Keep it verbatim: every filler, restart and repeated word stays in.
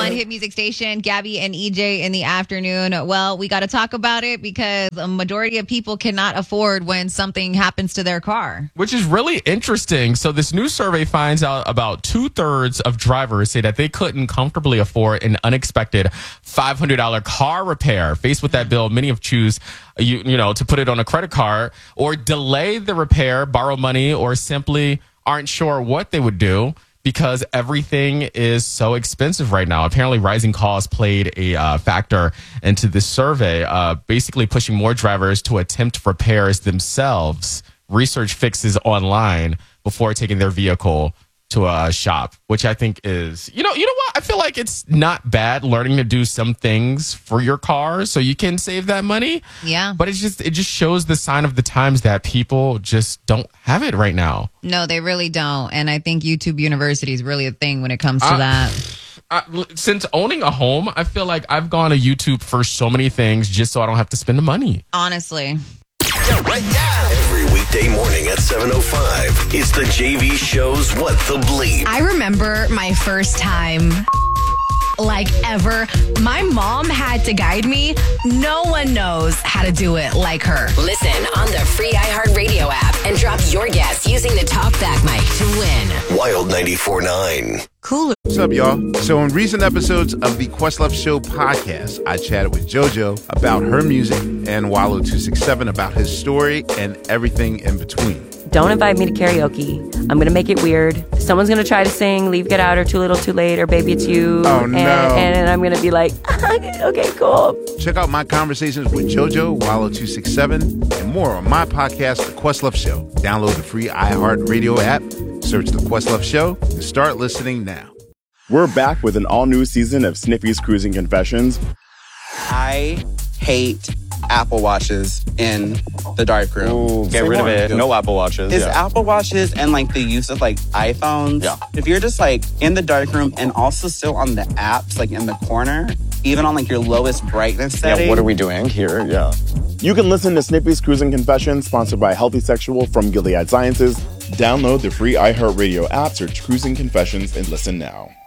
One Hit Music Station, Gabby and E J in the afternoon. Well, we got to talk about it because a majority of people cannot afford when something happens to their car. Which is really interesting. So this new survey finds out about two-thirds of drivers say that they couldn't comfortably afford an unexpected five hundred dollars car repair. Faced with that bill, many have choose you, you know, to put it on a credit card or delay the repair, borrow money, or simply aren't sure what they would do because everything is so expensive right now. Apparently, rising costs played a uh, factor into this survey, uh, basically pushing more drivers to attempt repairs themselves, research fixes online before taking their vehicle to a shop, which I think is, you know, you know what? I feel like it's not bad learning to do some things for your car so you can save that money. Yeah. But it's just, it just shows the sign of the times that people just don't have it right now. No, they really don't. And I think YouTube University is really a thing when it comes to I, that. I, since owning a home, I feel like I've gone to YouTube for so many things just so I don't have to spend the money. Honestly. Right now. Every weekday morning at seven oh five, it's the J V Show's What the Bleep. I remember my first time, like ever. My mom had to guide me. No one knows how to do it like her. Listen on the free iHeartRadio app and drop your guess using the talkback mic to win. Wild ninety-four point nine. Cool. What's up, y'all? So in recent episodes of the Questlove Show podcast, I chatted with JoJo about her music and Wallow two sixty-seven about his story and everything in between. Don't invite me to karaoke. I'm going to make it weird. Someone's going to try to sing Leave, Get Out, or Too Little, Too Late, or Baby It's You. Oh, no. And, and I'm going to be like, okay, cool. Check out my conversations with JoJo, Wallow two sixty-seven, and more on my podcast, The Questlove Show. Download the free iHeartRadio app, search The Questlove Show, and start listening now. We're back with an all-new season of Sniffy's Cruising Confessions. I hate Apple Watches in the darkroom. Ooh, get rid of it. No Apple Watches. It's yeah. Apple Watches and like the use of like iPhones. Yeah. If you're just like in the darkroom and also still on the apps, like in the corner, even on like your lowest brightness setting. Yeah, what are we doing here? Yeah. You can listen to Snippy's Cruising Confessions, sponsored by Healthy Sexual from Gilead Sciences. Download the free iHeartRadio app, search Cruising Confessions, and listen now.